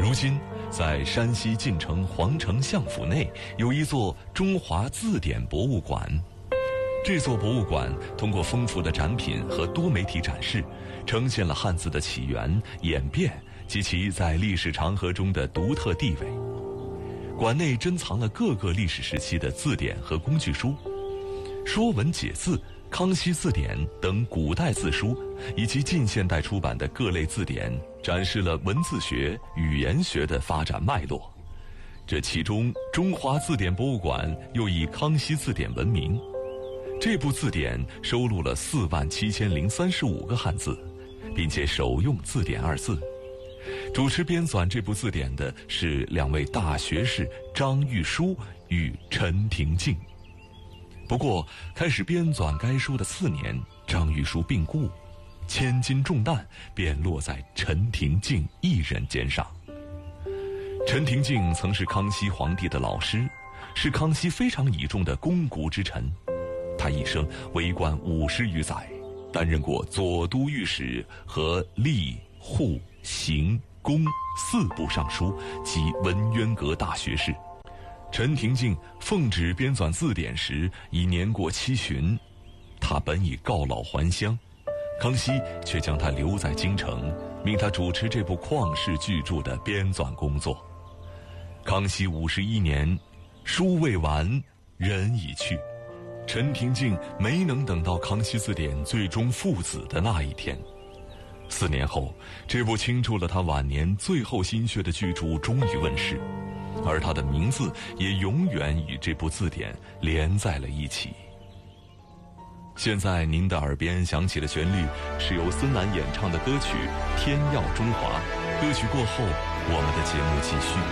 如今，在山西晋城皇城相府内有一座中华字典博物馆。这座博物馆通过丰富的展品和多媒体展示，呈现了汉字的起源、演变及其在历史长河中的独特地位。馆内珍藏了各个历史时期的字典和工具书，《说文解字》、《康熙字典》等古代字书，以及近现代出版的各类字典，展示了文字学、语言学的发展脉络。这其中，中华字典博物馆又以康熙字典闻名。这部字典收录了47035个汉字，并且首用字典二字。主持编纂这部字典的是2位大学士张玉书与陈廷敬。不过，开始编纂该书的4年，张玉书病故，千斤重担便落在陈廷敬一人肩上。陈廷敬曾是康熙皇帝的老师，是康熙非常倚重的肱骨之臣。他一生为官50余载，担任过左都御史和吏、户、刑、工4部尚书及文渊阁大学士。陈廷敬奉旨编纂字典时已年过70旬，他本已告老还乡，康熙却将他留在京城，命他主持这部旷世巨著的编纂工作。康熙51年，书未完，人已去，陈廷敬没能等到康熙字典最终父子的那一天。4年后，这部倾注了他晚年最后心血的巨著终于问世，而他的名字也永远与这部字典连在了一起。现在您的耳边响起的旋律是由孙楠演唱的歌曲《天耀中华》。歌曲过后，我们的节目继续。